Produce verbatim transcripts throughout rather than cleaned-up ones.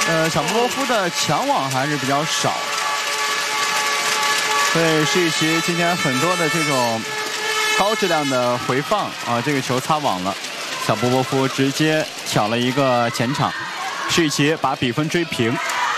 呃，小波波夫的抢网还是比较少，所以施玉琪今天很多的这种高质量的回放啊，这个球擦网了，小波波夫直接挑了一个前场，施玉琪把比分追平。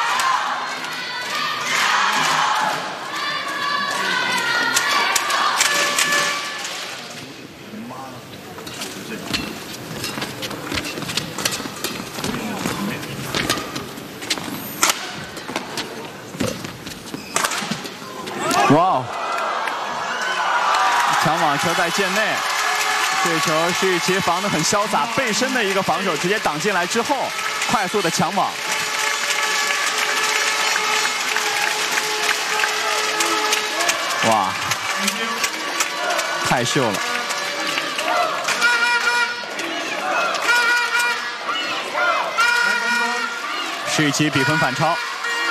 哇哦！抢网球在界内，这球施玉琪防得很潇洒，背身的一个防守直接挡进来之后，快速的抢网。哇，太秀了！施玉琪比分反超。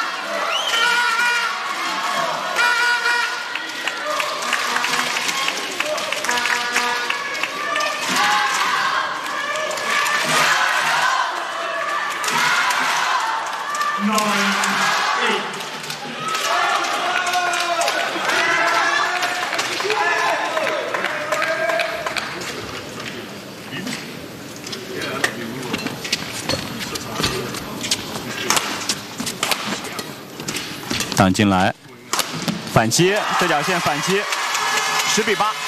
挡进来，反击，对角线反击，十比八。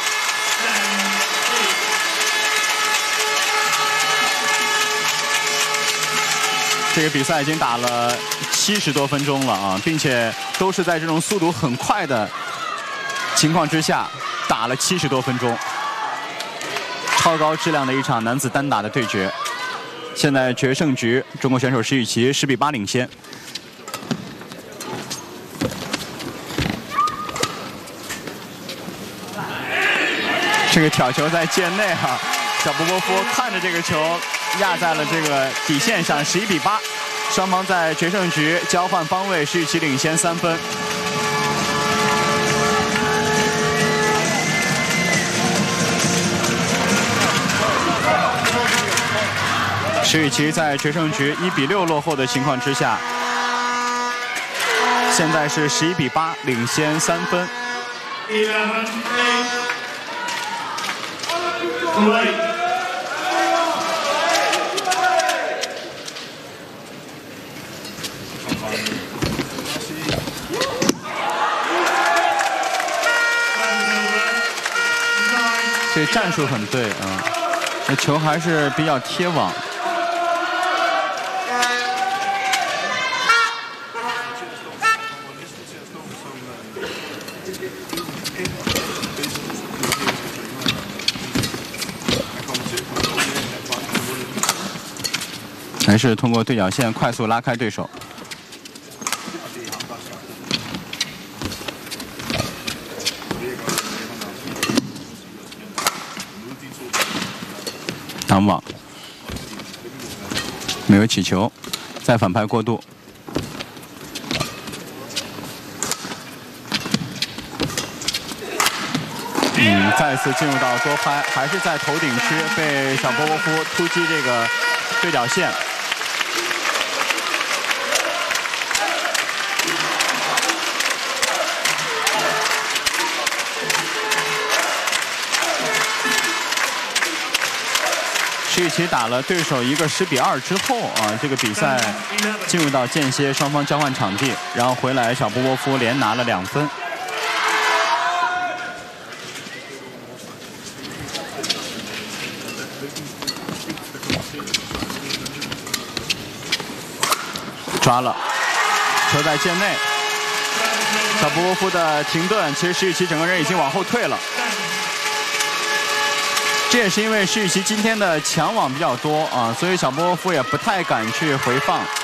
这个比赛已经打了七十多分钟了啊，并且都是在这种速度很快的情况之下打了七十多分钟，超高质量的一场男子单打的对决。现在决胜局，中国选手施玉琪十比八领先。这个挑球在界内哈、啊，小波波夫看着这个球压在了这个底线上，十一比八，双方在决胜局交换方位，施玉琪领先三分。施玉琪在决胜局一比六落后的情况之下，现在是十一比八领先三分。这战术很对啊，这球还是比较贴网。还是通过对角线快速拉开对手。挡网，没有起球，再反拍过渡。嗯，再次进入到多拍，还是在头顶区被小波波夫突击这个对角线。施玉琪打了对手一个十比二之后啊，这个比赛进入到间歇，双方交换场地，然后回来小波波夫连拿了两分。抓了，球在界内，小波波夫的停顿，其实施玉琪整个人已经往后退了。这也是因为施玉琪今天的抢网比较多啊，所以小波波夫也不太敢去回放。